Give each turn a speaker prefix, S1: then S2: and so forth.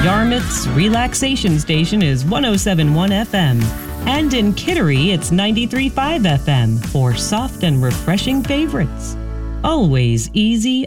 S1: Yarmouth's relaxation station is 107.1 FM. And in Kittery, it's 93.5 FM for soft and refreshing favorites. Always easy,